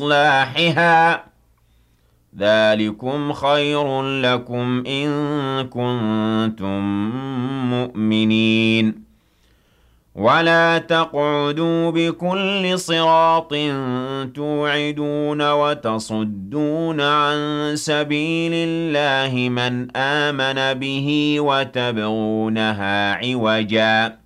إصلاحها ذلكم خير لكم إن كنتم مؤمنين ولا تقعدوا بكل صراط توعدون وتصدون عن سبيل الله من آمن به وتبغونها عوجا